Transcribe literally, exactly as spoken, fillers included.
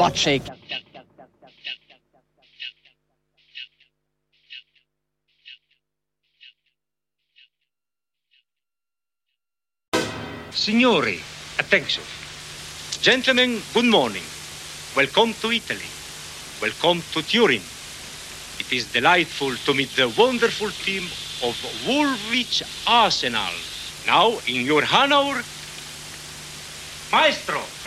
butt shake. Signori, attention. Gentlemen, good morning. Welcome to Italy. Welcome to Turin. It is delightful to meet the wonderful team of Woolwich Arsenal. Now, in your honor, Maestro.